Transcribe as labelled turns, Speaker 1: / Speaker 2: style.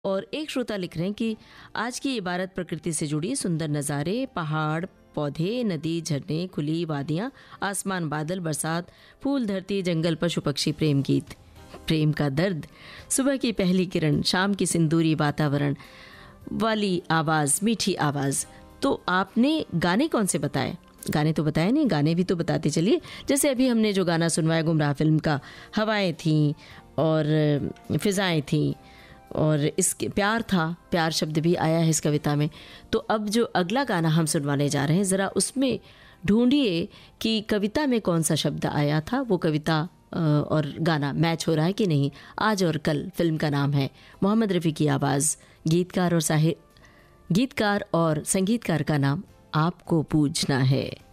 Speaker 1: और एक श्रोता लिख रहे हैं कि आज की इबारत प्रकृति से जुड़ी सुंदर नज़ारे, पहाड़, पौधे, नदी, झरने, खुली वादियाँ, आसमान, बादल, बरसात, फूल, धरती, जंगल, पशु पक्षी, प्रेम गीत, प्रेम का दर्द, सुबह की पहली किरण, शाम की सिंदूरी वातावरण वाली आवाज़, मीठी आवाज़। तो आपने गाने कौन से बताए? गाने तो बताए नहीं, गाने भी तो बताते चलिए। जैसे अभी हमने जो गाना सुनवाया गुमराह फिल्म का, हवाएं थीं और फिजाएं थीं, और इसके प्यार था, प्यार शब्द भी आया है इस कविता में। तो अब जो अगला गाना हम सुनवाने जा रहे हैं, ज़रा उसमें ढूंढिए कि कविता में कौन सा शब्द आया था। वो कविता और गाना मैच हो रहा है कि नहीं। आज और कल फिल्म का नाम है, मोहम्मद रफ़ी की आवाज़, गीतकार और संगीतकार का नाम आपको पूछना है।